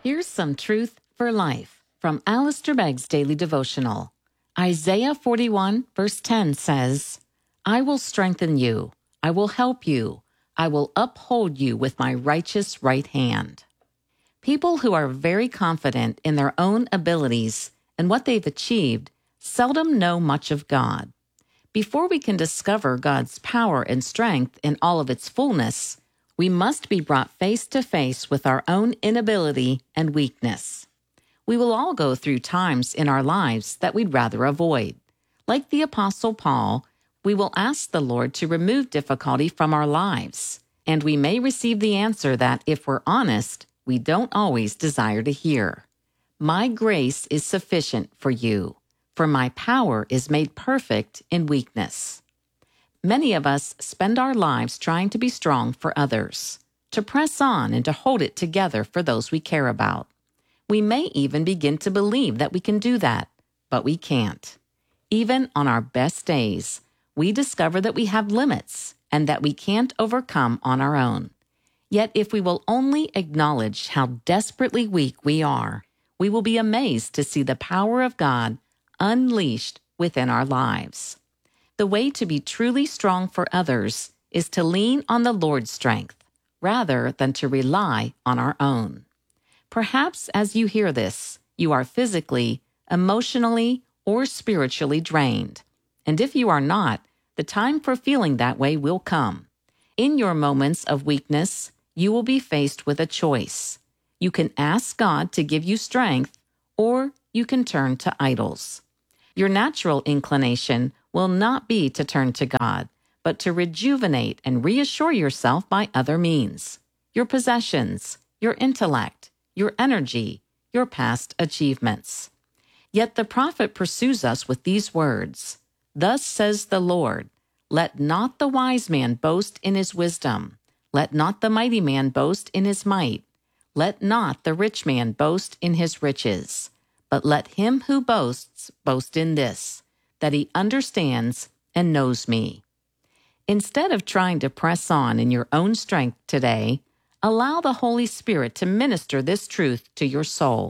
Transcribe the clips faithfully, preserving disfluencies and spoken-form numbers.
Here's some truth for life from Alistair Begg's Daily Devotional. Isaiah forty-one, verse ten says, I will strengthen you. I will help you. I will uphold you with my righteous right hand. People who are very confident in their own abilities and what they've achieved seldom know much of God. Before we can discover God's power and strength in all of its fullness, we must be brought face to face with our own inability and weakness. We will all go through times in our lives that we'd rather avoid. Like the Apostle Paul, we will ask the Lord to remove difficulty from our lives, and we may receive the answer that, if we're honest, we don't always desire to hear. My grace is sufficient for you, for my power is made perfect in weakness. Many of us spend our lives trying to be strong for others, to press on and to hold it together for those we care about. We may even begin to believe that we can do that, but we can't. Even on our best days, we discover that we have limits and that we can't overcome on our own. Yet if we will only acknowledge how desperately weak we are, we will be amazed to see the power of God unleashed within our lives. The way to be truly strong for others is to lean on the Lord's strength rather than to rely on our own. Perhaps as you hear this, you are physically, emotionally, or spiritually drained. And if you are not, the time for feeling that way will come. In your moments of weakness, you will be faced with a choice. You can ask God to give you strength, or you can turn to idols. Your natural inclination will not be to turn to God, but to rejuvenate and reassure yourself by other means. Your possessions, your intellect, your energy, your past achievements. Yet the prophet pursues us with these words, Thus says the Lord, let not the wise man boast in his wisdom. Let not the mighty man boast in his might. Let not the rich man boast in his riches. But let him who boasts boast in this, that he understands and knows me. Instead of trying to press on in your own strength today, allow the Holy Spirit to minister this truth to your soul.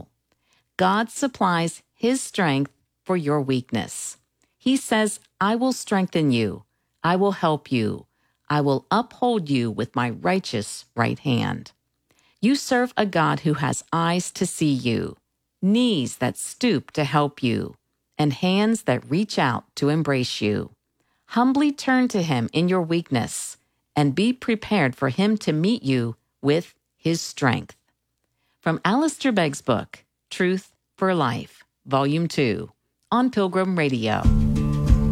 God supplies His strength for your weakness. He says, I will strengthen you. I will help you. I will uphold you with my righteous right hand. You serve a God who has eyes to see you, knees that stoop to help you, and hands that reach out to embrace you. Humbly turn to Him in your weakness and be prepared for Him to meet you with His strength. From Alistair Begg's book, Truth for Life, Volume two, on Pilgrim Radio.